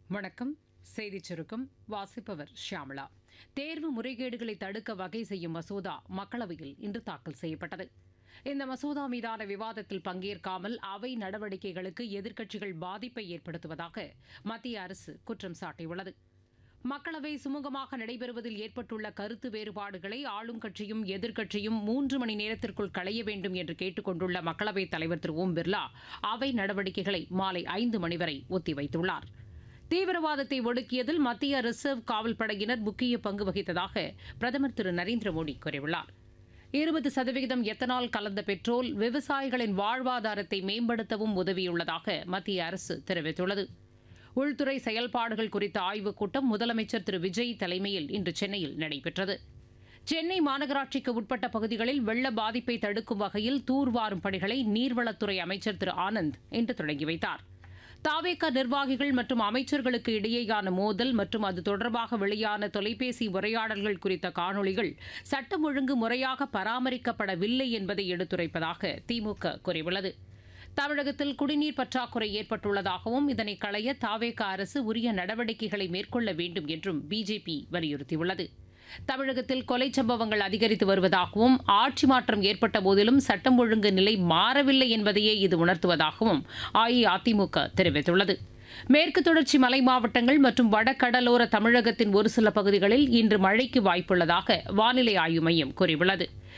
வணக்கம். செய்திச் சுருக்கம் வாசிப்பவர் ஷியாமளா. தேர்வு முறைகேடுகளை தடுக்க வகை செய்யும் மசோதா மக்களவையில் இன்று தாக்கல் செய்யப்பட்டது. இந்த மசோதா மீதான விவாதத்தில் பங்கேற்காமல் அவை நடவடிக்கைகளுக்கு எதிர்க்கட்சிகள் பாதிப்பை ஏற்படுத்துவதாக மத்திய அரசு குற்றம் சாட்டியுள்ளது. மக்களவை சுமூகமாக நடைபெறுவதில் ஏற்பட்டுள்ள கருத்து வேறுபாடுகளை ஆளும் கட்சியும் எதிர்க்கட்சியும் 3 மணி நேரத்திற்குள் களைய வேண்டும் என்று கேட்டுக் கொண்டுள்ள மக்களவைத் தலைவர் திரு ஓம் பிர்லா அவை நடவடிக்கைகளை மாலை 5 மணி வரை ஒத்திவைத்துள்ளார். தீவிரவாதத்தை ஒடுக்கியதில் மத்திய ரிசர்வ் காவல் படையினர் முக்கிய பங்கு வகித்ததாக பிரதமர் திரு நரேந்திர மோடி கூறியுள்ளார். 20% எத்தனால் கலந்த பெட்ரோல் விவசாயிகளின் வாழ்வாதாரத்தை மேம்படுத்தவும் உதவியுள்ளதாக மத்திய அரசு தெரிவித்துள்ளது. உள்துறை செயல்பாடுகள் குறித்த ஆய்வுக் கூட்டம் முதலமைச்சர் திரு விஜய் தலைமையில் இன்று சென்னையில் நடைபெற்றது. சென்னை மாநகராட்சிக்கு உட்பட்ட பகுதிகளில் வெள்ள பாதிப்பை தடுக்கும் வகையில் தூர்வாரும் பணிகளை நீர்வளத்துறை அமைச்சர் திரு ஆனந்த் இன்று தொடங்கி வைத்தார். தாவேகா நிர்வாகிகள் மற்றும் அமைச்சர்களுக்கு இடையேயான மோதல் மற்றும் அது தொடர்பாக வெளியான தொலைபேசி உரையாடல்கள் குறித்த காணொலிகள் சட்டம் ஒழுங்கு முறையாக பராமரிக்கப்படவில்லை என்பதை எடுத்துரைப்பதாக திமுக கூறியுள்ளது. தமிழகத்தில் குடிநீர் பற்றாக்குறை ஏற்பட்டுள்ளதாகவும் இதனை களைய தாவேகா அரசு உரிய நடவடிக்கைகளை மேற்கொள்ள வேண்டும் என்றும் பிஜேபி வலியுறுத்தியுள்ளது. தமிழகத்தில் கொலை சம்பவங்கள் அதிகரித்து வருவதாகவும் ஆட்சி மாற்றம் ஏற்பட்ட போதிலும் சட்டம் ஒழுங்கு நிலை மாறவில்லை என்பதையே இது உணர்த்துவதாகவும் அஇஅதிமுக தெரிவித்துள்ளது. மேற்கு தொடர்ச்சி மலை மாவட்டங்கள் மற்றும் வடகடலோர தமிழகத்தின் ஒரு சில பகுதிகளில் இன்று மழைக்கு வாய்ப்புள்ளதாக வானிலை ஆய்வு மையம் கூறியுள்ளது.